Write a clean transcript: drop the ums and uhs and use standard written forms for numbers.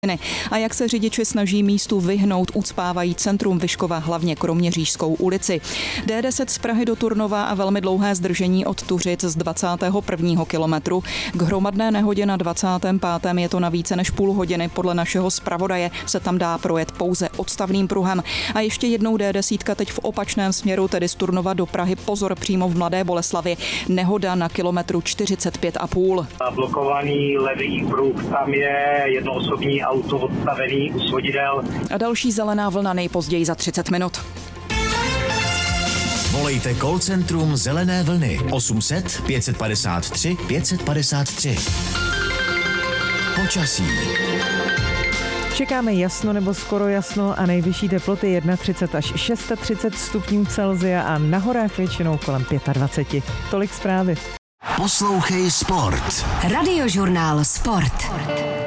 A jak se řidiči snaží místu vyhnout, ucpávají centrum Vyškova, hlavně Kroměřížskou ulici. D10 z Prahy do Turnova a velmi dlouhé zdržení od Tuřic z 21. kilometru. K hromadné nehodě na 25. je to na více než půl hodiny. Podle našeho zpravodaje se tam dá projet pouze odstavným pruhem. A ještě jednou D10 teď v opačném směru, tedy z Turnova do Prahy. Pozor, přímo v Mladé Boleslavi. Nehoda na kilometru 45,5. Blokovaný levý pruh, tam je jednoosobní auto odstavený u svodidel. A další zelená vlna nejpozději za 30 minut. Volejte call centrum Zelené vlny 800 553 553. Počasí. Čekáme jasno nebo skoro jasno a nejvyšší teploty 31 až 36 stupňů Celsia a na horách většinou kolem 25. Tolik zprávy. Poslouchej Sport. Radiožurnál Sport.